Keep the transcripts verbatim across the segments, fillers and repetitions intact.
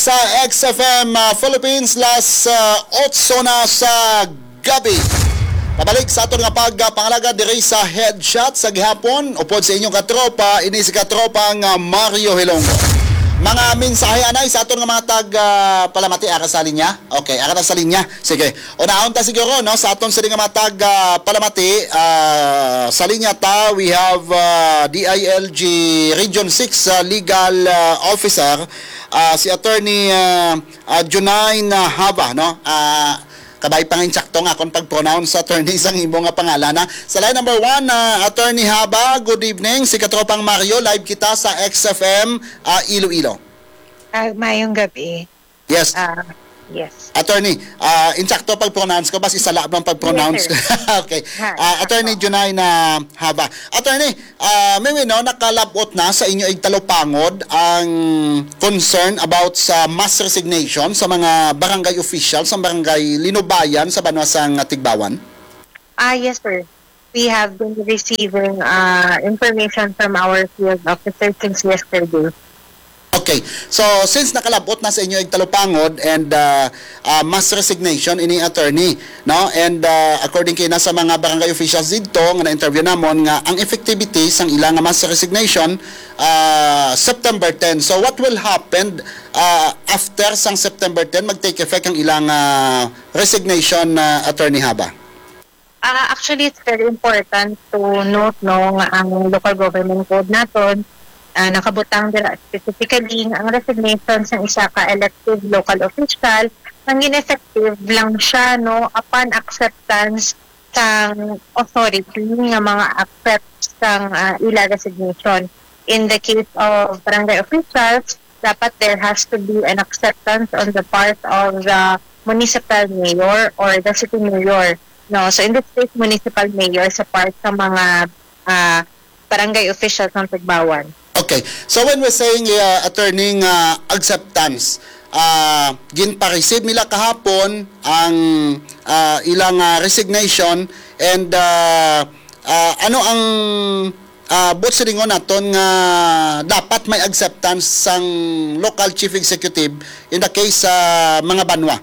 sa X F M uh, Philippines las uh, otso na sa gabi. Pabalik sa aton nga pagpangalaga diri sa headshot sa gihapon upod sa inyong katropa ini si katropang uh, Mario Hilonggo. Mga mensahe anay sa aton nga mga tag uh, palamati ara sa linya. Okay, ara sa linya. Sige. Unahon ta siguro no sa aton sa nga mga tag uh, palamati uh, sa linya ta we have uh, D I L G Region six uh, Legal uh, Officer uh, si Attorney uh, uh, Junain uh, Haba no. Uh, kabay pang insakto nga akong pag-pronounce sa attorney sang imo nga pangalan na. Sa line number one, uh, Attorney Haba, good evening. Si katropang Mario, live kita sa X F M uh, Iloilo. Uh, mayong gabi. Yes. Uh, yes. Attorney, uh, insakto pag-pronounce ko, bas isala bang pag-pronounce? Yes, okay. Uh, Attorney Junay na Haba. Attorney, uh, may no, nakalabot na sa inyo ay talopangod ang concern about sa mass resignation sa mga barangay officials, sa barangay Linubayan sa Banwasang Tigbawan? Ah, yes, sir. We have been receiving uh, information from our field officers since yesterday. Okay. So, since nakalabot na sa inyo yung talupangod and uh, uh, mass resignation ini attorney, no? And uh, according kay na sa mga barangay officials dito nga na-interview namon nga ang effectivity sang ilang mass resignation uh, September tenth. So, what will happen uh, after sang September tenth mag-take effect ang ilang uh, resignation uh, attorney Haba? Uh, actually, it's very important to note no nga ang local government code naton Uh, nakabutang dira specifically ang resignation sa isa ka elected local official nang ineffective lang siya no upon acceptance sang authority nga mga accept sang uh, ila resignation. In the case of barangay officials, dapat there has to be an acceptance on the part of the municipal mayor or the city mayor. No, so in this case, municipal mayor sa part sa mga uh, barangay officials ng Tigbawan. Okay. So when we're saying uh, attorney uh, acceptance, uh, ginpa-receive nila kahapon ang uh, ilang uh, resignation and uh, uh, ano ang uh, bot sa ringon naton nga dapat may acceptance sang local chief executive in the case sa uh, mga banwa?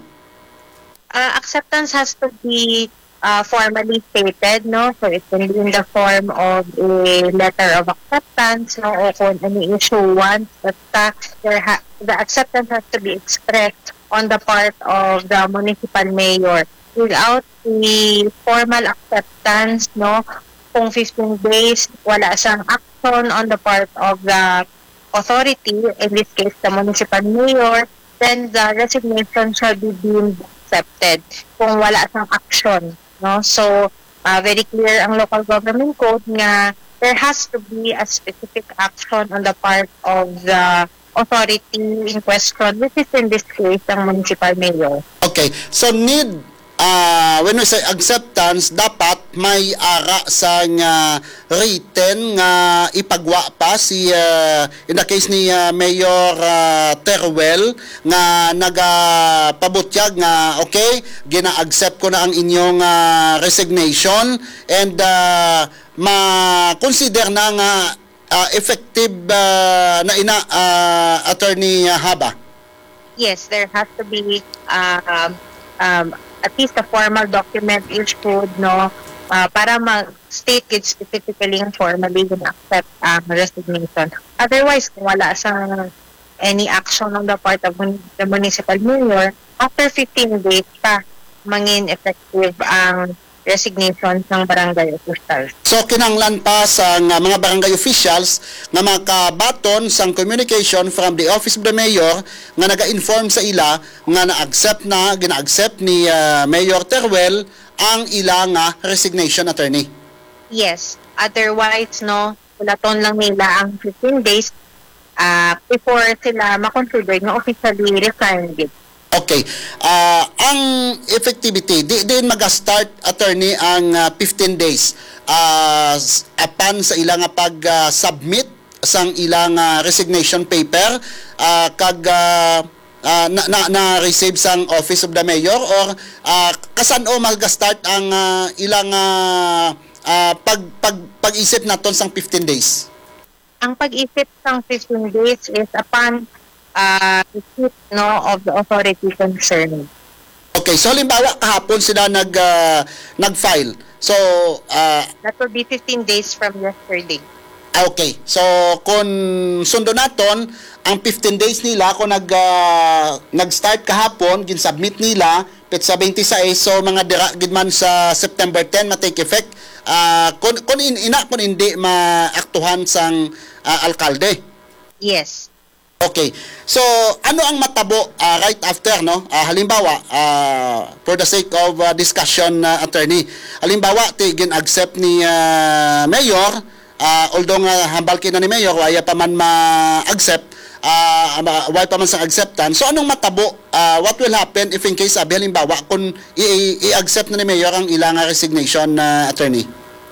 Uh, acceptance has to be Uh, formally stated, no? So it can be in the form of a letter of acceptance, no? O kung any issuance, basta there ha- the acceptance has to be expressed on the part of the municipal mayor. Without the formal acceptance, no? Kung fifteen days, wala siyang action on the part of the authority, in this case, the municipal mayor, then the resignation shall be deemed accepted kung wala siyang action. No, so uh, very clear ang local government code nga there has to be a specific action on the part of the authority in question, which is in this case ang municipal mayor. Okay, so need uh, when we say acceptance, dapat may ara sa nga written nga ipagwa pa si uh, in the case ni uh, Mayor uh, Teruel nga nagapabutyag nga okay, gina-accept ko na ang inyong uh, resignation and uh, ma-consider na nga uh, effective uh, na ina uh, attorney uh, Haba. Yes, there has to be uh, um, um, at least a formal document issued, no, uh, para mag-state it specifically and formally and accept ang um, resignation. Otherwise, kung wala siyang any action on the part of the municipal mayor, after fifteen days pa, mangin effective ang resignation ng barangay officials. So kinanglan pa sa nga mga barangay officials nga makabaton sang communication from the office of the mayor nga naga-inform sa ila nga na-accept na gina-accept ni uh, Mayor Teruel ang ila nga resignation attorney. Yes, otherwise no, ulaton lang nila ang fifteen days uh, before sila ma-consider nga officially resigned. Okay. Uh, ang effectivity, di din mag-start attorney ang uh, fifteen days uh, upon sa ilang pag-submit uh, sang ilang uh, resignation paper uh, kag uh, uh, na, na, na receive sang office of the mayor or uh, kasan o mag-start ang uh, ilang uh, uh, pag, pag, pag-isip naton sang fifteen days? Ang pag-isip sang fifteen days is upon uh, receipt, no, of the authority concerned. Okay, so halimbawa kahapon sila nag ah, nag-file. So, ah, That will be fifteen days from yesterday. ah, okay. So, kung sundo naton, ang fifteen days nila kung nag ah, nag-start kahapon, gin-submit nila petsa twenty-six, so mga dira gid man sa September ten ma-take effect. Ah, kung kung in, ina kung hindi maaktuhan sang ah, alkalde. Yes. Okay. So, ano ang matabo ah, right after, no? Ah, halimbawa, ah, for the sake of ah, discussion, ah, attorney, halimbawa, ti gin-accept ni ah, Mayor, ah, although nga hambal kina ni Mayor, waya pa man ma-accept, ah, ma- waya pa man sa acceptance. So, anong matabo? Ah, what will happen if in case, sabi, halimbawa, kung i- i-accept na ni Mayor ang ilang ah, resignation, na attorney?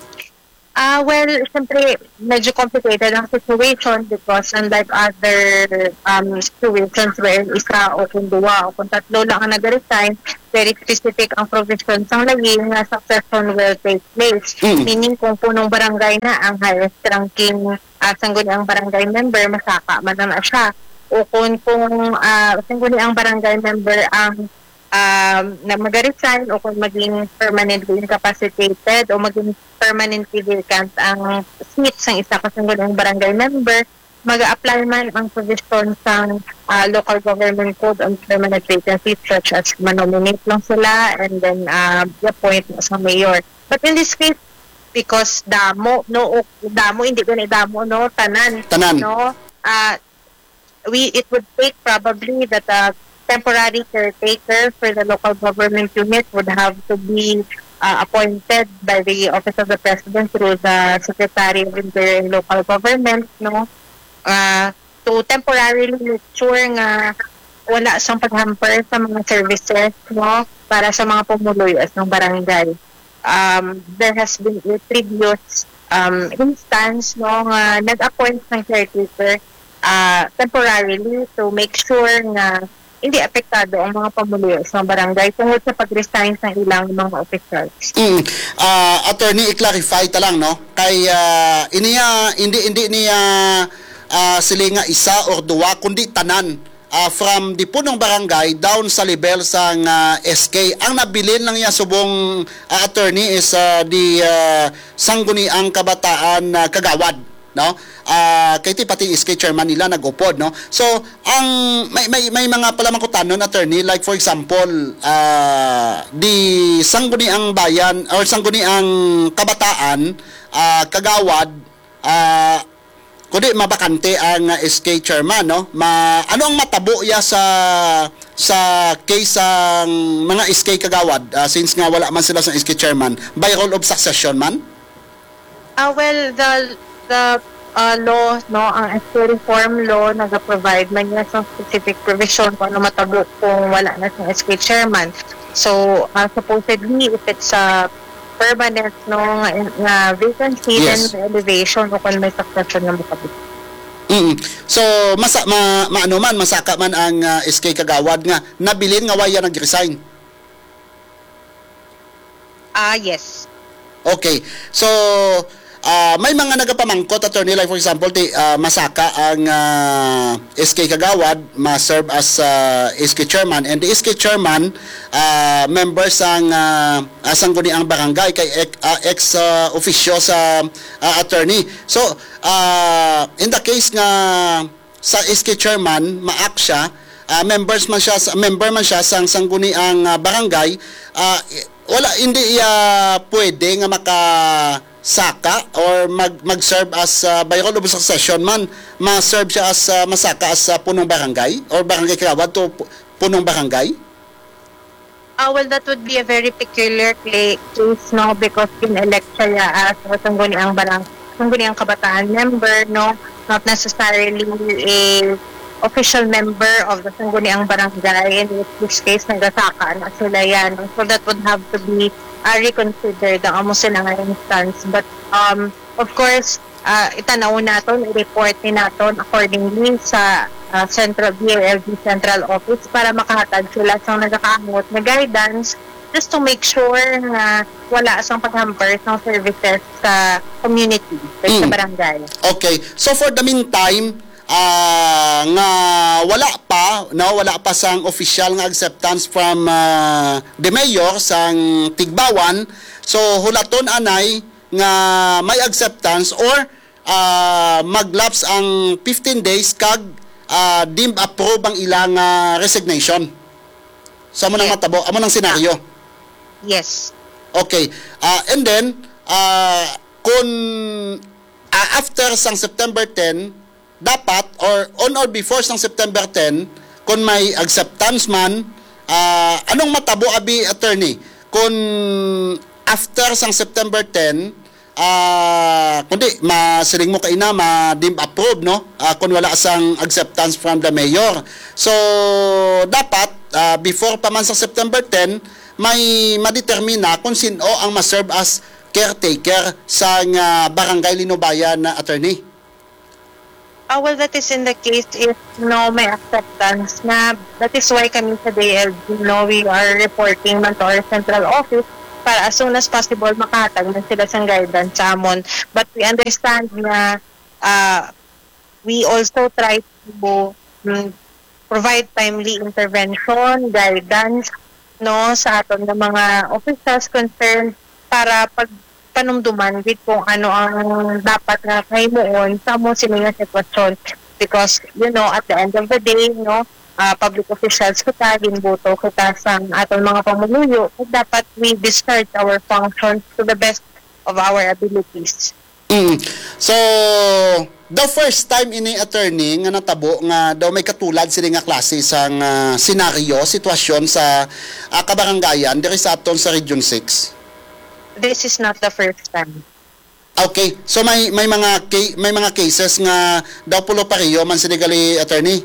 Ah, well, siyempre, medyo complicated ang situation because unlike other um, situations where isa o kung dua o kung tatlo lang ang nag-resign, very specific ang provisions ang naging na succession will take place. Mm. Meaning kung punong barangay na ang highest ranking uh, sangguniang barangay member, masaka man na siya. O kung, kung uh, sangguniang barangay member ang um, na mag-resign o kung maging permanently incapacitated o maging permanently vacant ang seats ng isa kasanggunang barangay member, mag-apply man ang provision sa uh, local government code on permanent vacancies such as manominate lang sila and then uh, appoint sa mayor. But in this case, because damo, no, damo, hindi ko na damo, no, tanan. Tanan. No, uh, we, it would take probably that a temporary caretaker for the local government unit would have to be uh, appointed by the Office of the President through the Secretary of Interior and Local Government, no? Uh, to temporarily make sure nga wala siyang paghamper sa mga services, no? Para sa mga pumuluyos ng barangay. Um, there has been a previous um, instance, no, nga nag-appoint ng caretaker uh, temporarily to make sure nga hindi apektado ang mga pamuluyos ng barangay tungkol sa pag-resign ng ilang mga officials. Mm. Ah, attorney, i-clarify ta lang, no? Kay ah, iniya hindi hindi niya ah, silinga isa or duwa kundi tanan ah, from di punong barangay down sa level sang ah, S K. Ang nabilin lang niya subong ah, attorney is ah, di ah, sangguniang kabataan na kagawad, no? Ah, kay ti pati S K chairman nila nag-upod, no? So, ang may may, may mga palamangkutan nun, attorney, like for example, ah, di sangguniang bayan or sangguniang kabataan ah, kagawad ah, kundi mabakante ang uh, S K chairman, no? Ma ano ang matabo ya sa sa case ang mga S K kagawad uh, since nga wala man sila sa S K chairman by rule of succession man? Ah, well, the the uh, law, no, ang S K reform law nag-provide man niya sa specific provision kung ano matabo kung wala na sa S K chairman. So, uh, supposedly, if it's a permanent, no, nga, nga vacancy, Yes. then elevation o kung may succession na makabit. Mm. So masa ma, maano man masaka man ang uh, S K kagawad nga nabilin nga waya nag-resign. Ah, yes. Okay. So ah, may mga nagapamangkot, attorney, like for example ti ah, masaka ang ah, S K kagawad ma-serve as ah, S K chairman and the S K chairman ah, members ang uh, sangguniang barangay kay uh, ex ah, officio sa ah, attorney. So ah, in the case nga sa S K chairman maak siya, ah, members man siya sa- member man siya sang sangguniang ah, barangay, ah, wala hindi iya pwede nga maka saka or mag mag-serve as uh, by rule of succession man ma-serve siya as uh, masaka as uh, punong barangay or barangay kagawad to pu- punong barangay. Ah, well, that would be a very peculiar cla- case, no, because in-elect siya as a sangguniang barang, sangguniang kabataan member, no, not necessarily a official member of the sangguniang barangay. In this case, nagasaka na sila yan. So that would have to be uh, reconsidered ang amo sila nga instance. But, um, of course, uh, itanaw naton, i-report ni naton accordingly sa uh, Central B A L D Central Office para makahatag sila sa nagakaamot na guidance just to make sure na wala sang paghamper ng services sa community, sa Mm. barangay. Okay. So for the meantime, ah, nga wala pa no wala pa sang official nga acceptance from ah, the mayor sang Tigbawan, so hulaton anay nga may acceptance or ah, maglapse ang fifteen days kag ah, deemed approve ang ilang ah, resignation. So amo nang Yeah. matabo, amo nang senaryo. Yes. Okay. Ah, and then ah, kung ah, after sang September ten, dapat or on or before sang September ten, kung may acceptance man, ah, anong matabo abi attorney? Kung after sang September ten, ah, kundi masiling mo kaina ma dim approve no? Ah, kung wala sang acceptance from the mayor. So dapat ah, before pa man sang September ten, may madetermina kung sino ang ma-serve as caretaker sa nga barangay Linubayan na attorney. Uh, well, that is in the case if no may acceptance na that is why kami sa D L G, no, we are reporting man to our central office para as soon as possible makahatag na sila sa guidance sa amon. But we understand na uh, we also try to um, provide timely intervention, guidance, no, sa aton ng mga officers concerned para pag panumduman with kung ano ang dapat na kahimuon sa mo sila nga sitwasyon, because you know at the end of the day, no, uh, public officials kita ginbuto kita sa aton mga pamumuyo, dapat we discharge our functions to the best of our abilities. Mm. So, the first time ini attorney nga natabo nga daw may katulad sila nga klase sang uh, senaryo, sitwasyon sa uh, kabarangayan diri sa aton sa Region six. This is not the first time. Okay. So may may mga ca- may mga cases nga daw pulo pareho man sinigali attorney.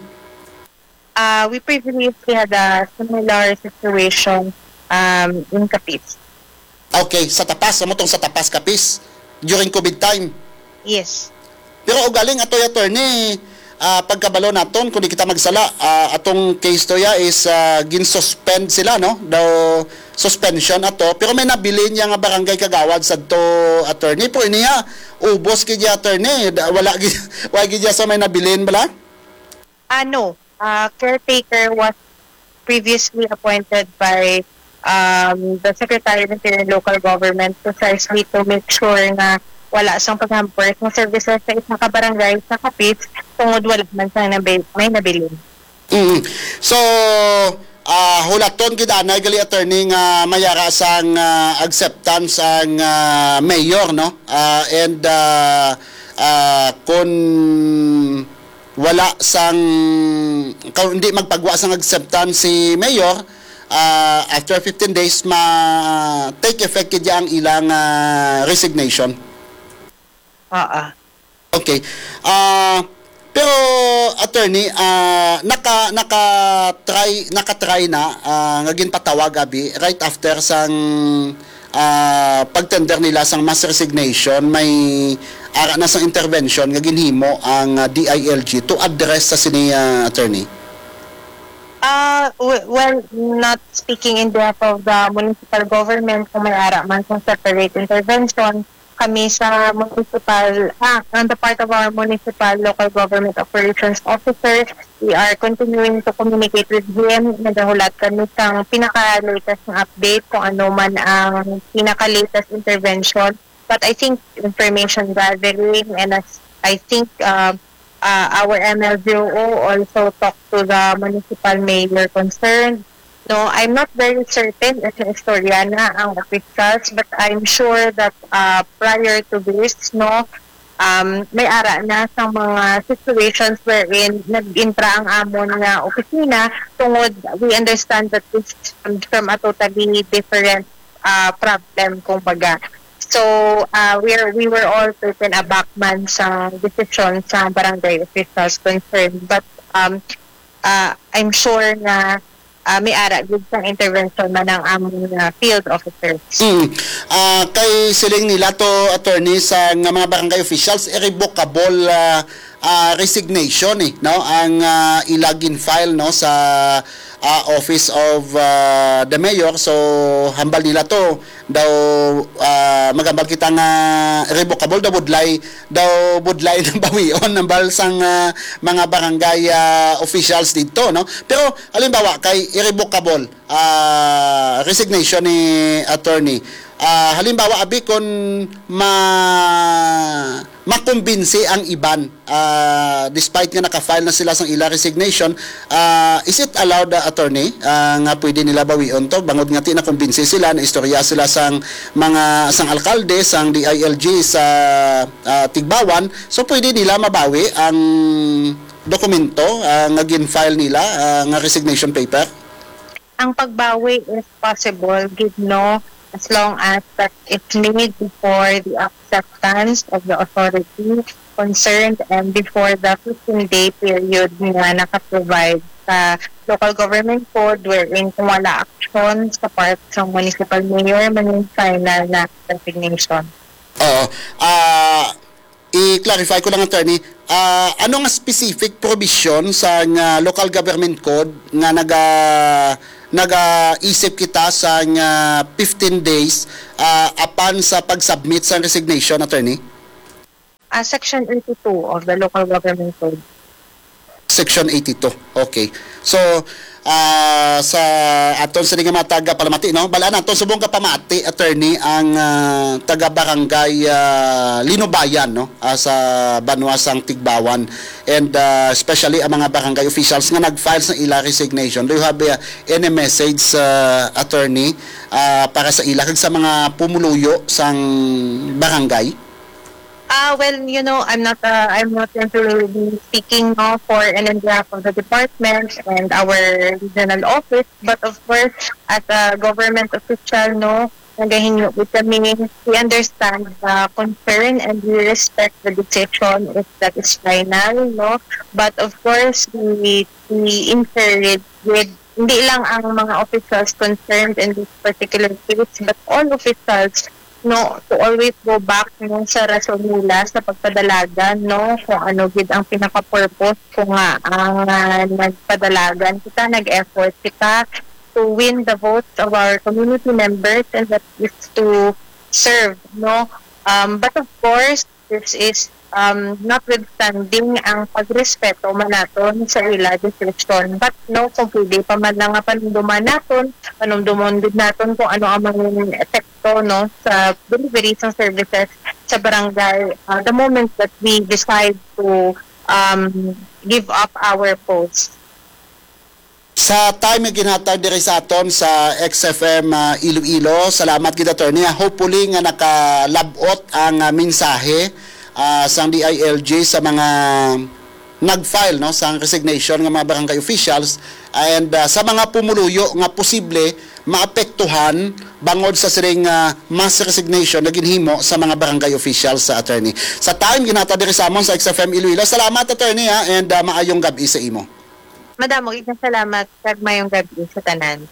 Uh, we previously had a similar situation um, in Capiz. Okay, sa tapas, amo tong sa tapas kapis during COVID time. Yes. Pero og galing atoy attorney, uh, pagkabalo naton kundi kita magsala, uh, atong case to ya is uh, gin-suspend sila no, daw suspension ato, pero may nabili niya nga barangay Kagawad sadto attorney, pero niya ubos kay attorney, Da- wala gid wala gid sa may nabilin bala. Uh, no. Uh, caretaker was previously appointed by um, the Secretary of Interior and Local Government precisely to make sure na wala siyang paghamper ng services sa isang kabarangay sa Capiz tungod wala man siyang nabil, may nabilin. Mm. So ah hulaton gid anay gali attorney nga mayara sang ah, acceptance ang ah, mayor no. Ah, and ah, ah, kung wala sang kung hindi magpagwa sang acceptance si mayor, ah, after fifteen days ma take effect kid ang ilang ah, resignation. Oo. Okay. Ah, pero attorney, ah, naka naka try naka try na ah, nga ginpatawag abi right after sang ah, pagtender nila sang mass resignation, may ara na sang intervention nga ginhimo ang ah, D I L G to address sa sini ah, attorney. Uh, w- well, not speaking in behalf of the municipal government, kung may ara man sa separate intervention, kami sa municipal, ah, on the part of our municipal local government operations officer, we are continuing to communicate with him. Nagahulat kami sa pinaka-latest na update kung ano man ang pinaka-latest intervention. But I think information gathering and as I think uh, uh, our M L G O also talked to the municipal mayor concerned. No, I'm not very certain if istorya na ang officials, but I'm sure that uh, prior to this, no, um, may ara na sa mga situations wherein nag-intra ang amon nga opisina tungod we understand that this comes from a totally different uh, problem, kumbaga. So, uh, we're, we were all taken aback man sa decision sa barangay officials concerned, but um, uh, I'm sure na Uh, may ara good sa intervention man ng among uh, field officers. Mm. Ah, kay siling nila to attorney sa nga mga barangay officials irrevocable ah, ah, resignation eh no ang ah, ilagin file no sa uh, office of uh, the mayor. So hambal nila to daw, uh, magambal kita nga revocable daw budlay daw budlay ng bawion ng balsang uh, mga barangay uh, officials dito, no. Pero halimbawa kay irrevocable uh, resignation ni attorney, uh, halimbawa abi kon ma makumbinsi ang iban, uh, despite nga naka-file na sila sa ila resignation, uh, is it allowed, the attorney, uh, nga pwede nila bawion to bangod nga ti na kumbinsi sila na istorya sila sang mga sang alkalde sang D I L G sa uh, Tigbawan, so pwede nila mabawi ang dokumento uh, nga gin-file nila, uh, nga resignation paper? Ang pagbawi is possible, give no, as long as that it's made before the acceptance of the authority concerned and before the fifteen-day period na nakaprovide sa local government code wherein kung wala action sa part ng municipal mayor, maning final na resignation. Oo. Uh, i-clarify ko lang, attorney, uh, ano nga specific provision sa nga local government code nga naga naga-isip kita sa uh, fifteen days uh, upon sa pag-submit sa resignation, attorney? Uh, Section eighty-two of the Local Government Code. Section eighty-two. Okay. So, uh, sa aton sa nga mga taga palamati, no? Balaan aton subong ka pamati, attorney, ang uh, taga barangay uh, Linubayan, no? Uh, sa Banwasang Tigbawan, and uh, especially ang mga barangay officials nga nag-file sa ila resignation. Do you have uh, any message, uh, attorney, uh, para sa ila kag sa mga pumuluyo sang barangay? Uh, well, you know, I'm not uh, I'm not necessarily speaking no, for and on behalf of the department and our regional office, but of course, as a government official, no, nagahinyo with kami, we understand the concern and we respect the decision if that is final, no. But of course, we we encourage with hindi lang ang mga officials concerned in this particular case, but all officials, no, to always go back no, sa rason nila sa pagpadalagan, no, kung ano gid ang pinaka-purpose kung nga ang uh, nagpadalagan kita, nag-effort kita to win the votes of our community members, and that is to serve, no. Um, but of course, this is um, notwithstanding ang pagrespeto man naton sa ila decision, but no, kung pwede pa man lang nga panumduman naton, panumduman din naton kung ano ang mga epekto, no, sa delivery ng services sa barangay uh, the moment that we decide to um, give up our posts. Sa time nga ginhatag diri sa aton sa X F M uh, Iloilo, salamat gid, attorney. Hopefully nga nakalabot ang uh, mensahe uh, sang D I L G sa mga nag-file, no, sa resignation nga mga barangay officials, and uh, sa mga pumuluyo nga posible maapektuhan bangod sa siring uh, mass resignation na ginhimo sa mga barangay officials, sa attorney. Sa time ginhatag diri sa amon sa X F M Iloilo, salamat, attorney, ha, and uh, maayong gabi sa imo. Madam, magiging salamat kag mayong gabi sa tanan.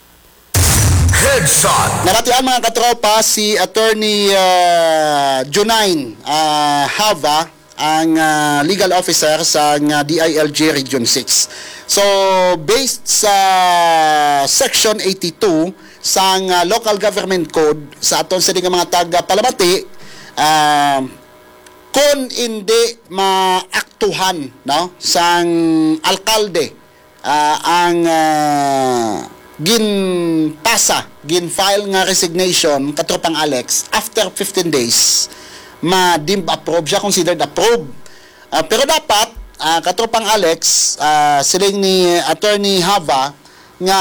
Headshot. Naratian mga katropa si Attorney uh, Junain uh, Hava, ang uh, legal officer sa uh, D I L G Region six. So, based sa Section eighty-two sa uh, Local Government Code sa aton sa mga taga Palamati, uh, kung hindi maaktuhan, no, sang alkalde Uh, ang uh, ginpasa, ginfile nga resignation katropang Alex, after fifteen days ma-deemed approve siya, considered approve. Uh, pero dapat uh, katropang Alex, uh, siling ni Attorney Hava nga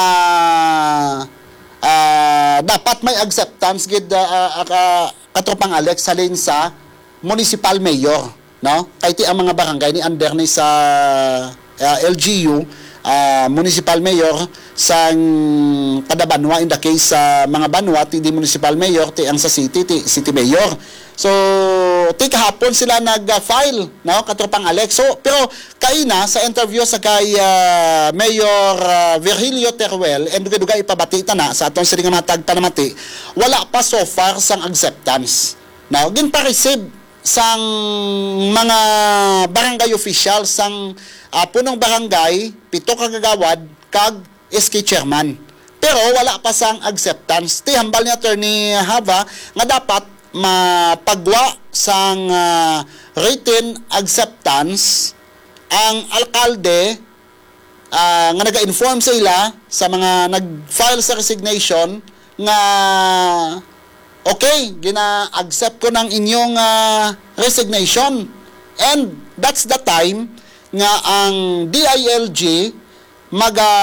uh, dapat may acceptance gid uh, uh, katropang Alex halin sa municipal mayor, no, kay ti ang mga barangay ni under ni sa uh, L G U, Uh, municipal mayor sang kada banwa, in the case sa uh, mga banwa ti di municipal mayor, ti ang sa city ti city mayor. So ti kahapon sila nag-file, no, katropang Alex. So pero kaina sa interview sa kay uh, Mayor uh, Virgilio Teruel, and duga ipabati ta na sa aton sila nga matag Palamati, wala pa so far sang acceptance. Now gin pa receive sang mga barangay officials sang uh, punong barangay, pito ka kagawad, kag S K chairman. Pero wala pa sang acceptance. Ti hambal ni Attorney Hava nga dapat mapagwa sang uh, written acceptance ang alkalde uh, nga naga-inform sa ila sa mga nag-file sa resignation nga okay, gina-accept ko ng inyong uh, resignation. And that's the time nga ang D I L G maga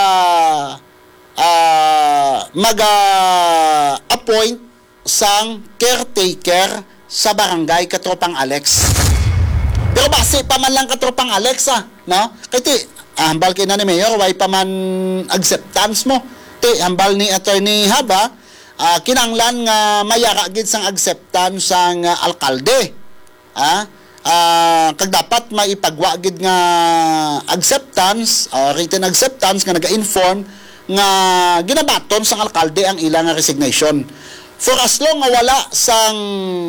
uh, maga appoint sang caretaker sa barangay Katropang Alex. Pero base pa man lang Katropang Alex ah, no? Kaya ti, ah, hambal kay na ni Mayor, why pa man acceptance mo? Ti, hambal ni Attorney Haba, ah, kinanglan nga mayara gid sang acceptance sang uh, alkalde. Ah, ah, kag dapat maipagwa gid nga acceptance, uh, written acceptance nga naga-inform nga ginabaton sang alkalde ang ilang resignation. For as long nga wala sang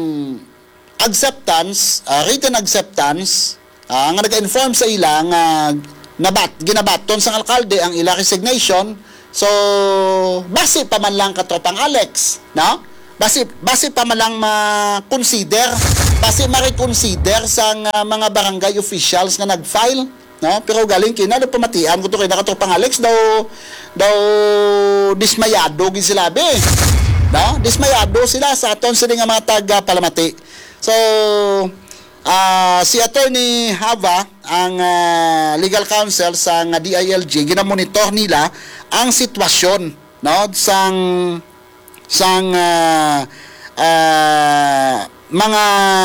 acceptance, uh, written acceptance, uh, nga nag-inform sa ila nga nabat, ginabaton sang alkalde ang ila resignation, so base pa man lang Katropang Alex, no? Base, base pa man lang ma-consider, base ma-reconsider sang uh, mga barangay officials nga nag-file, no? Pero galing kina, daw pamatian ko to kay Katropang Alex, daw, daw dismayado gid sila be. No? Dismayado sila sa aton sila nga mga taga-palamati. So, uh, si Attorney Hava, ang uh, legal counsel sa uh, D I L G, ginamonitor nila ang sitwasyon, no? sang sang uh, uh, mga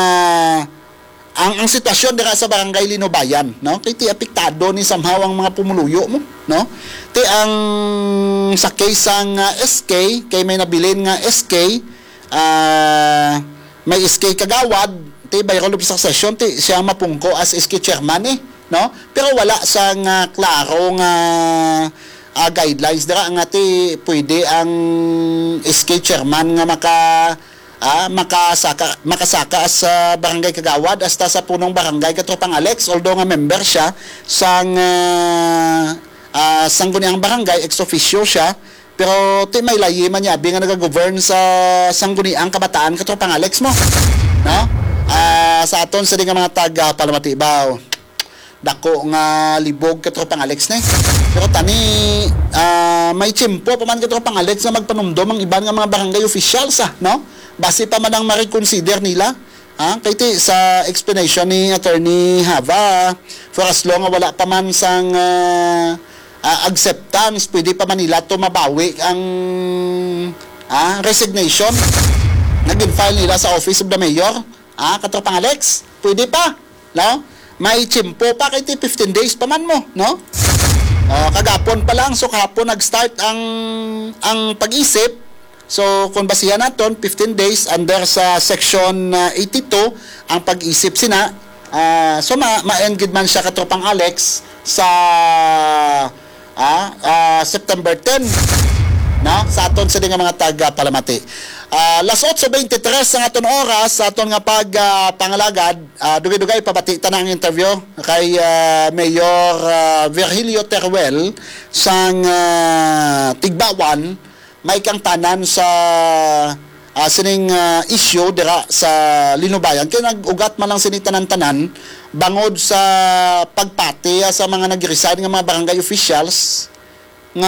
ang ang sitwasyon dira sa barangay Linobayan, no? Kay ti apektado ni somehow ang mga pumuluyo mo, no? Ti ang sa case sang uh, S K kay may nabilin nga S K, uh, may S K kagawad, ti by rule of succession ti siya mapungko as S K chairman eh, no? Pero wala sang uh, klaro nga uh, guidelines dira nga ti pwede ang S K chairman nga maka Ah, makasaka makasaka sa barangay Kagawad hasta sa punong barangay Katropang Alex, although nga member siya sang uh, uh, sangguniang barangay ex officio siya, pero ti may layi man niya bi nga nagagovern sa sangguniang kabataan Katropang Alex mo, no? Uh, sa aton sa di nga mga taga Palamati Baw, dako nga libog Katropang Alex na eh. Pero tani uh, may tsimpo pa man Katropang Alex na magpanumdom ang iban nga mga barangay officials ah, no? Base pa man ang ma-reconsider nila, ah, kay ti sa explanation ni Attorney Hava, for as long wala pa man sang uh, uh, acceptance, pwede pa man nila to mabawi ang ah, resignation nag-file nila sa Office of the Mayor, ah, Katropang Alex, pwede pa, no? May tsimpo pa kay ti fifteen days pa man mo, no? Uh, kagapon pa lang, so kahapon nag-start ang ang pag-isip. So, kung basihan natin, fifteen days under sa section uh, eighty-two, ang pag-isip sina. Uh, so, ma-engage man siya Katropang Alex sa uh, uh, September tenth, no? Sa aton sa nga mga taga-Palamati. Uh, las eight twenty-three ang aton oras, sa aton nga pag-pangalagad, uh, dugay-dugay pabati tanang interview kay uh, Mayor uh, Virgilio Teruel sang uh, Tigbawan, may kang tanan sa uh, sining uh, issue dira sa Linobayan. Kaya nag-ugat man lang sini tanan-tanan bangod sa pagpati uh, sa mga nag-resign nga mga barangay officials nga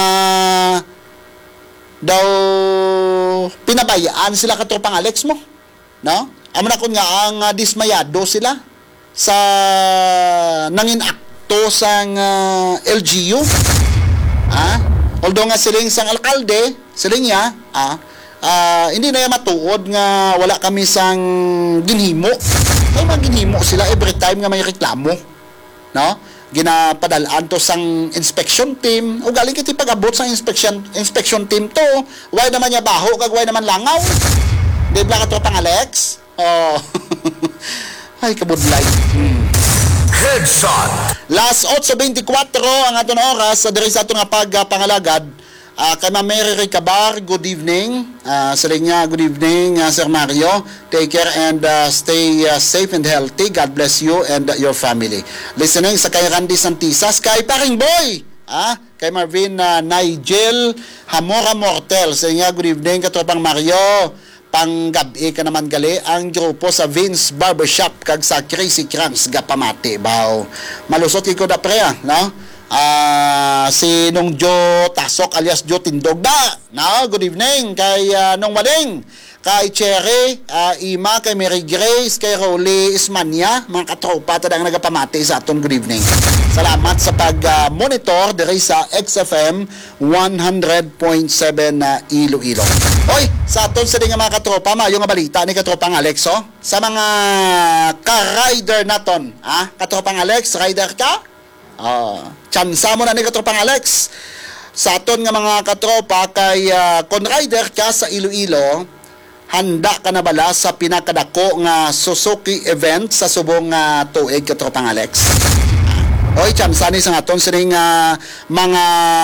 daw pinabayaan sila Katropang Alex mo, no? Amo na kun nga ang uh, dismayado sila sa nanginakto sang uh, L G U, ah? Although nga siling sang alkalde, siling niya, ah, ah, hindi na yan matuod nga wala kami sang ginhimo. May mga ginhimo sila every time nga may reklamo, no? Ginapadalaan to sang inspection team, o galing kiti pag-abot sang inspection inspection team to, why naman niya baho, kag why naman langaw. Di ba Katropang Alex? Oh. Ay, kabudlay. Hmm. Headshot. Last eight twenty-four ang aton oras sa diri sa aton nga pagpangalagad. Uh, kay Ma'am Mary Ricabar, good evening. Uh, sa linya, good evening, uh, Sir Mario. Take care and uh, stay uh, safe and healthy. God bless you and uh, your family. Listening sa kay Randy Santisas, kay Paring Boy. Ah, kay Marvin uh, Nigel Hamora Mortel. Sa nga, good evening, katropang Mario. Panggabi ka naman gali ang grupo sa Vince Barbershop kag sa Crazy Cranks Gapamati. Baw, malusot kiko da pre, ah, no? Ah, si Nong Jo Tasok alias Jo Tindog da. No, good evening kay uh, Nong Maling, kay Cherry, uh, Ima, kay Mary Grace, kay Rolly Ismania, mga katropa tadang nagapamati sa aton good evening. Salamat sa pag-monitor uh, diri sa X F M one hundred point seven na uh, Iloilo. Oy, sa aton sa nga mga katropa, mayo nga balita ni katropang Alex, oh, sa mga ka-rider naton, ha? Katropang Alex, rider ka? Oh, tsansa mo na ni katropang Alex. Sa aton nga mga katropa, kay uh, kung rider ka sa Iloilo, handa ka na bala sa pinakadako nga Suzuki event sa subong uh, tuig katropang Alex? Oy, tsansa ni sa aton sining uh, mga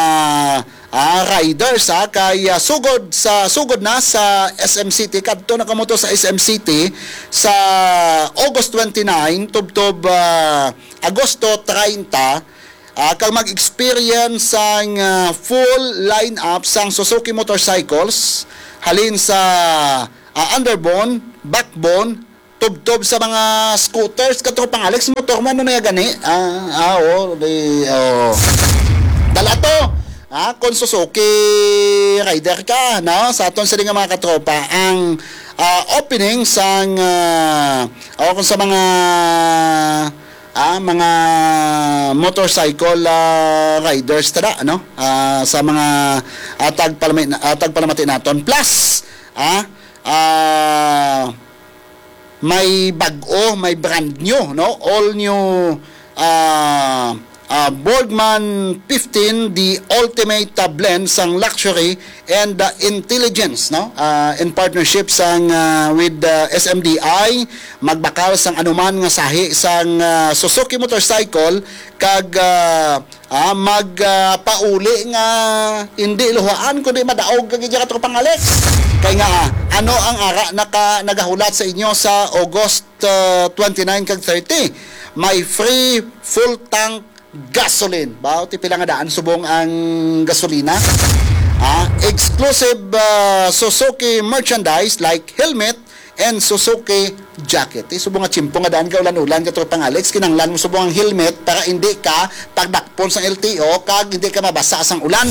uh, riders, ha, kay uh, sugod sa sugod na sa S M City, kadto na kamoto sa S M City sa August twenty-nine tubtob uh, Agosto thirty, uh, kag mag-experience sang uh, full lineup sang Suzuki motorcycles halin sa uh, underbone, backbone, tubtob sa mga scooters, katropang Alex, motor man no na gani. Ah, ah oh, di, oh. Dala to. Ah, kung Suzuki rider ka, no? Sa aton sa nga mga katropa, ang uh, opening sang uh, o kung sa mga ah, mga motorcycle uh, riders tada, ano? Uh, sa mga uh, tagpalamati uh, tagpalamati naton plus ah uh, may bag-o, may brand new, no? All new uh, uh, Boardman fifteen, the ultimate uh, blend sang luxury and uh, intelligence, no? Uh, in partnership sang uh, with uh, S M D I, magbakal sang anuman nga sahi sang uh, Suzuki motorcycle kag uh, ah, magpauli uh, nga hindi luhaan kundi madaog kag iya katropang Alex. Kay nga ano ang ara naka nagahulat sa inyo sa August uh, twenty-nine kag thirty, may free full tank gasoline. Bao ti pila nga daan subong ang gasolina. Ah, exclusive uh, Suzuki merchandise like helmet and Suzuki jacket. Eh, subong nga chimpo nga daan ka ulan-ulan katropang Alex, kinanglan mo subong ang helmet para hindi ka pagdakpon sa L T O kag hindi ka mabasa sang ulan.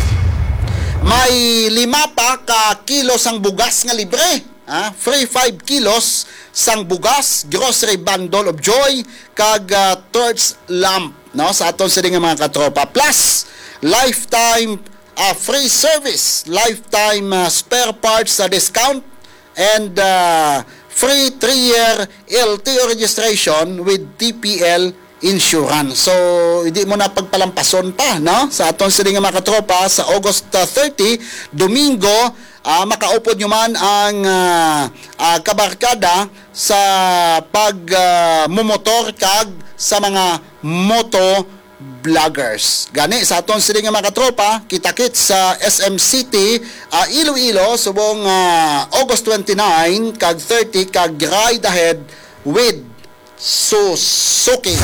May lima pa ka kilos sang bugas nga libre. Ah, free five kilos sang bugas, grocery bundle of joy kag uh, torch lamp, no, sa aton sa nga mga katropa, plus lifetime uh, free service, lifetime uh, spare parts sa uh, discount, and uh, free three year L T O registration with T P L insurance. So, hindi mo na pagpalampason pa, no? Sa aton sa nga mga katropa, sa August uh, thirty, Domingo, uh, makaupod nyo man ang uh, uh, kabarkada sa pag-mumotor uh, kag sa mga moto vloggers. Gani, sa aton sa nga mga katropa, kita-kits sa S M City, uh, Iloilo, subong uh, August twenty-nine kag thirty, kag ride ahead with Suzuki.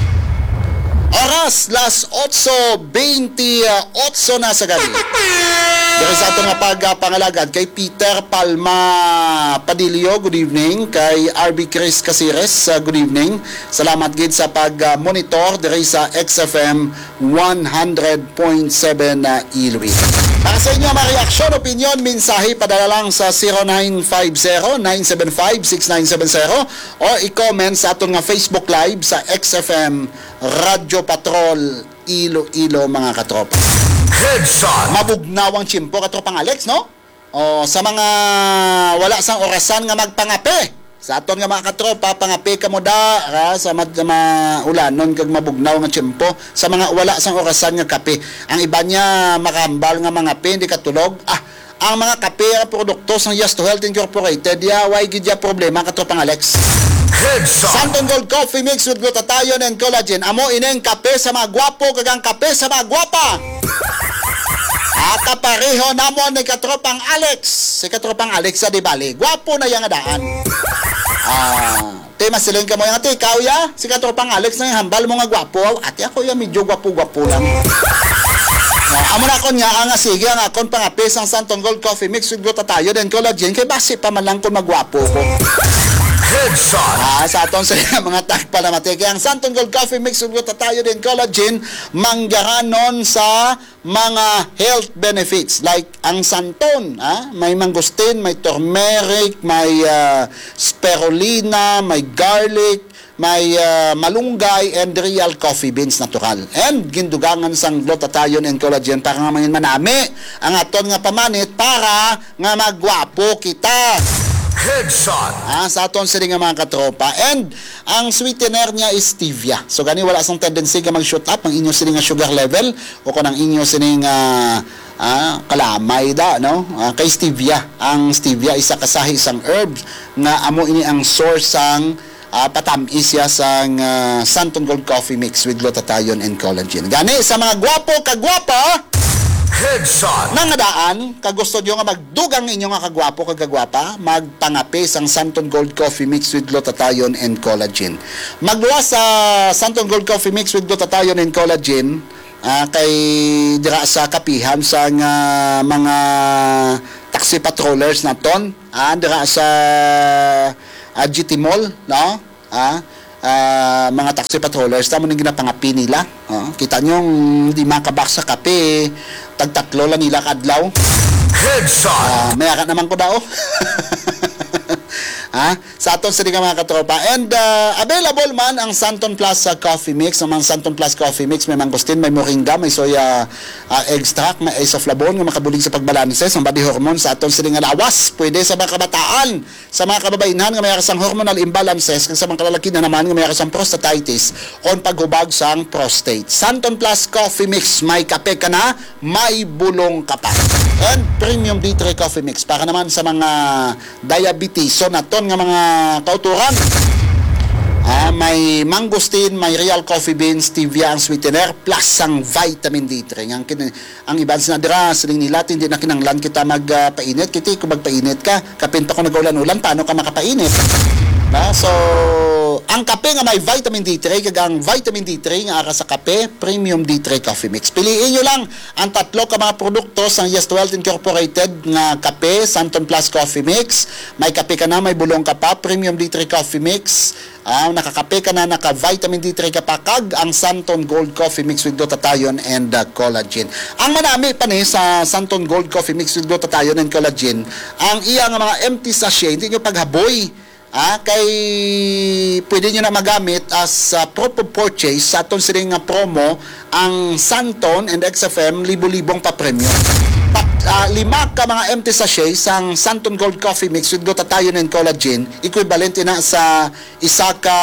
Oras, las eight twenty-eight na sa gabi. Dahil sa aton nga pagpangalagad kay Peter Palma Padillo, good evening. Kay R B Chris Casires, uh, good evening. Salamat gid sa pag-monitor diri sa X F M one hundred point seven na uh, Iloilo. Para sa inyo mga reaksyon, opinion, mensahe, padala lang sa zero nine five zero, nine seven five, six nine seven zero o i-comment sa aton nga Facebook Live sa X F M Radio Patrol Iloilo mga katropa. Headshot. Mabugnawang chimpo katropang Alex, no? O sa mga wala sang orasan nga magpangape. Sa aton nga mga katropa, pangape ka mo da ra, sa mga ulanon kag mabugnaw nga chimpo. Sa mga wala sang orasan nga kape. Ang iba niya makambal nga mga pe, hindi katulog. Ah, ang mga kape nga produkto sang Yes to Health Incorporated, ya way gid ya problema katropang Alex. Headshot. Santon Gold Coffee mixed with glutathione and collagen. Amo ineng kape sa mga gwapo kagang kape sa mga gwapa. At kapareho namon ni katropang Alex. Si katropang Alex sa di bali. Gwapo na yang daan. Ah, te masiling ka mo yang ate, ikaw ya. Si katropang Alex na yung hambal mo nga gwapo. Ate ako ya medyo gwapo-gwapo lang. Uh, amo na kon nga ang sige ang akon pangapis ang Santon Gold Coffee Mix with glutathione and collagen kay base pa man lang kun magwapo ko. Headshot. Ah, sa aton sa mga tagpa na mati kay ang Santon Gold Coffee Mix with glutathione and collagen manggaranon sa mga health benefits like ang Santon, ah, may mangustin, may turmeric, may uh, spirulina, may garlic, may uh, malunggay and real coffee beans natural. And gindugangan sang glutathione and collagen para nga mangin manami ang aton nga pamanit para nga magwapo kita. Headshot. Ah, sa aton sila nga mga katropa. And ang sweetener niya is stevia. So gani wala sang tendency nga mag-shoot up ang inyo sila nga sugar level o kung ang inyo sila nga ah, kalamay da, no? Ah, kay stevia. Ang stevia isa kasahi isang herbs nga amo ini ang source sang Uh, patamis siya sa uh, Santon Gold Coffee Mix with glutathione and collagen. Gani, sa mga gwapo, kagwapa, Headshot. nangadaan, kagusto nyo nga magdugang inyo nga kagwapo, kagagwapa, magpangapi sang Santon Gold Coffee Mix with glutathione and collagen. Magluwa sa Santon Gold Coffee Mix with glutathione and collagen, uh, kay dira sa kapihan sa uh, mga taxi patrollers naton, uh, dira sa Uh, G T Mall, no? Ah, uh, mga taxi patrollers, tamo nang ginapangapi nila. Uh, kita nyo, hindi makabak sa kape, tagtatlo lang nila kadlaw. Headshot. Uh, may akat naman ko daw. Ha? Sa aton sa mga katropa. And uh, available man ang Santon Plus uh, Coffee Mix. Ang mga Santon Plus Coffee Mix, may mangostin, may moringa, may soya uh, extract, may isoflavone nga makabulig sa pagbalanse sa body hormone sa aton sa nga lawas. Pwede sa mga kabataan, sa mga kababainhan nga may kasang hormonal imbalances, kag sa mga kalalaki na naman nga may kasang prostatitis on paghubag sang prostate. Santon Plus Coffee Mix, may kape ka na, may bulong ka pa. And Premium D three Coffee Mix para naman sa mga diabetes. So naton nga mga kauturan. Ah, may mangosteen, may real coffee beans, stevia ang sweetener plus ang vitamin D three. Ang kin ang iban sinadira siling nila hindi na kinanglan kita magpainit. Uh, Kiti kung magpainit ka, kapin pa kung nag-ulan-ulan, paano ka makapainit? Na, so ang kape nga may vitamin D three kag ang vitamin D three nga ara sa kape, Premium D three Coffee Mix. Piliin nyo lang ang tatlo ka mga produkto sa Yes to Health Incorporated nga kape, Santon Plus Coffee Mix. May kape ka na, may bulong ka pa, Premium D three Coffee Mix. Ah, nakakape ka na, naka vitamin D three ka pa kag ang Santon Gold Coffee Mix with glutathione and uh, collagen. Ang manami pa ni sa Santon Gold Coffee Mix with glutathione and collagen, ang iya nga mga empty sachet, hindi nyo paghaboy. Ah, kay pwede nyo na magamit as uh, proper purchase sa aton siling nga promo ang Santon and X F M libo-libong pa premium. Pat, uh, lima ka mga empty sachet sang Santon Gold Coffee Mix with glutathione and collagen equivalent na sa isa ka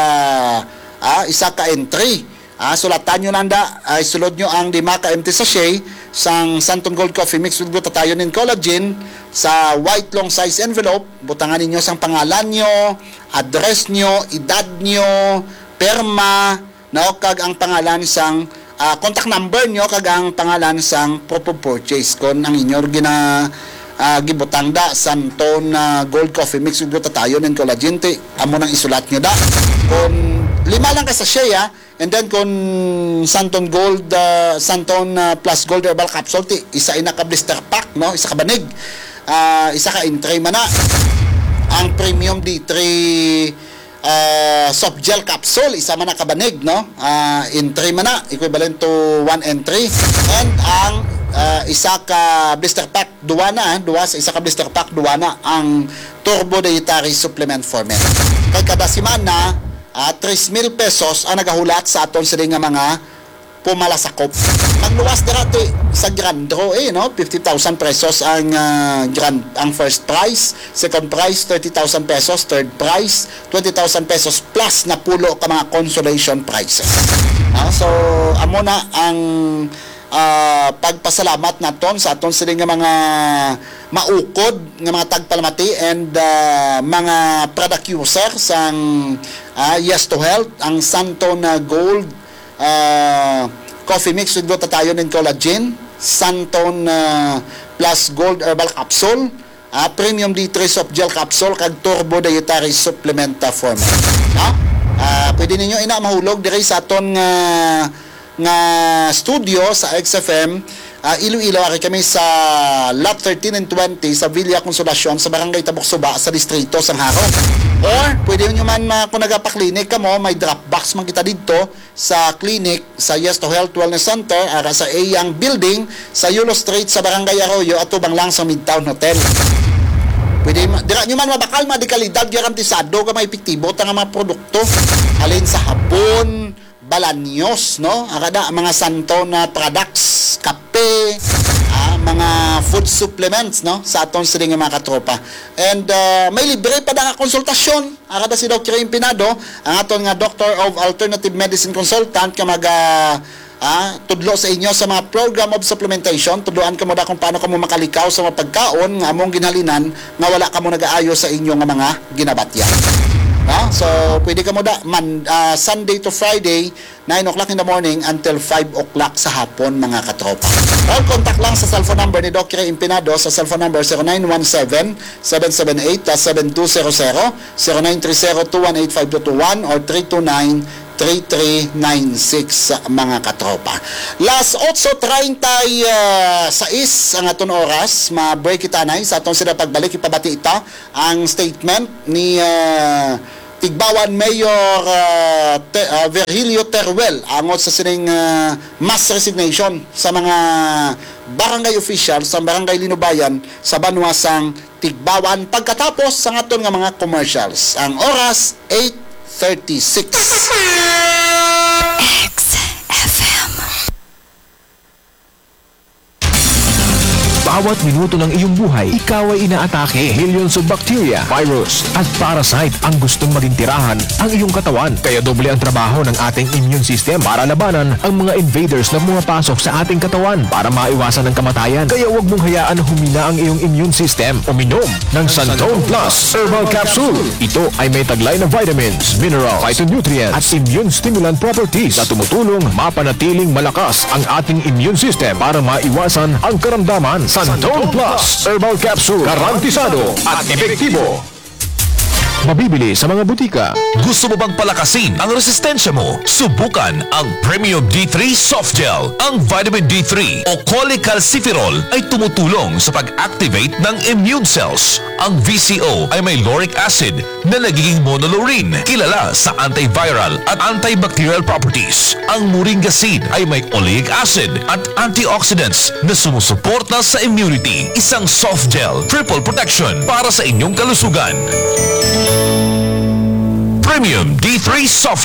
ah, isa ka entry. Ah, sulatan nyo nanda, ay sulod nyo ang lima ka empty sachet sang Santon Gold Coffee Mix with glutathione and collagen sa white long size envelope. Butangan ninyo sang pangalan nyo, address nyo, edad nyo, perma, no, kag ang pangalan sang uh, contact number nyo, kag ang pangalan sang proper purchase kon ang inyo gina uh, gibutang da Santon uh, Gold Coffee Mix with glutathione and collagen. Ti amo nang isulat nyo da kon lima lang ka sachet, ah. And then kung Santon Gold, uh, Santon uh, Plus Gold Herbal Capsule, ti, isa ina ka blister pack, no? Isa ka banig. Uh, isa ka entry man na. Ang Premium D three uh, Soft Gel Capsule, isa man na ka banig, no? Uh, entry man na, equivalent to one entry. And ang uh, isa ka blister pack, duwa na, duwa sa isa ka blister pack, duwa na ang Turbo Dietary Supplement Format. Kay kada semana, at uh, three mil pesos ang nagahulat sa aton sila nga mga pumalasakop. Magluwas dati sa grand draw, eh, no? fifty thousand pesos ang uh, grand, ang first prize, second prize thirty thousand pesos, third prize twenty thousand pesos plus na pulo ka mga consolation prizes. Uh, so amo na ang uh, pagpasalamat naton sa aton sila nga mga maukod nga mga tagpalamati and uh, mga product user sang uh, Yes to Health, ang Santon uh, Gold uh, Coffee Mix with glutathione and collagen, Santon uh, Plus Gold Herbal Capsule, uh, Premium D three Soft Gel Capsule, kag Turbo Dietary Supplement uh, Format. No? Uh, pwede ninyo ina mahulog diri sa aton nga uh, nga studio sa X F M ah, Iloilo, ari kami sa lot thirteen and twenty sa Villa Consolacion sa Barangay Tabok-Suba sa Distrito Sangharo. Or pwede nyo man uh, kung nagapa-clinic ka mo, may drop box man kita dito sa clinic sa Yes to Health Wellness Center ara sa Eyang Building sa Yulo Street sa Barangay Arroyo at tubang lang sa Midtown Hotel. Pwede dira nyo man mabakal medikalidad garantisado ka may epektibo ta nga mga produkto alin sa hapon, balanyos, no? Akada mga santo na products, kape, ah, mga food supplements, no? Sa aton sila nga mga katropa. And uh, may libre pa na konsultasyon. Akada si Doctor Impinado, ang aton nga Doctor of Alternative Medicine Consultant ka mag uh, ah, tudlo sa inyo sa mga program of supplementation. Tudloan ka mo da kung paano ka mo makalikaw sa mga pagkaon nga among ginhalinan nga wala ka mo nag-aayo sa inyo nga mga ginabatya. No? So, pwede ka mo da man, uh, Sunday to Friday, nine o'clock in the morning until five o'clock sa hapon, mga katropa. Or contact lang sa cellphone number ni Doctor Impinado sa cellphone number zero nine one seven, seven seven eight, seven two zero zero, zero nine three zero, two one eight five two two one or three two nine, three three nine six, mga katropa. Last otso thirty-six ang aton oras, ma-break kita na sa aton sila pagbalik ipabati ita ang statement ni uh, Tigbawan Mayor uh, Te, uh, Virgilio Teruel angot sa sining uh, mass resignation sa mga barangay officials sa barangay Linubayan sa Banwasang Tigbawan pagkatapos sa aton nga mga commercials. Ang oras eight thirty-six. Bawat minuto ng iyong buhay, ikaw ay inaatake. Millions of bacteria, virus, at parasite ang gustong maging tirahan ang iyong katawan. Kaya doble ang trabaho ng ating immune system para labanan ang mga invaders na pumapasok sa ating katawan para maiwasan ang kamatayan. Kaya huwag mong hayaan na humina ang iyong immune system. Uminom ng Santone Plus Herbal Capsule. Ito ay may taglay na vitamins, minerals, phytonutrients at immune stimulant properties na tumutulong mapanatiling malakas ang ating immune system para maiwasan ang karamdaman. Santone Plus Herbal Capsule, garantisado at epektibo. Mabibili sa mga butika. Gusto mo bang palakasin ang resistensya mo? Subukan ang Premium D three Soft Gel. Ang vitamin D three o cholecalciferol ay tumutulong sa pag-activate ng immune cells. Ang V C O ay may lauric acid na nagiging monolaurin, kilala sa antiviral at antibacterial properties. Ang Moringa seed ay may oleic acid at antioxidants na sumusuporta sa immunity. Isang soft gel, triple protection para sa inyong kalusugan. Premium D three Soft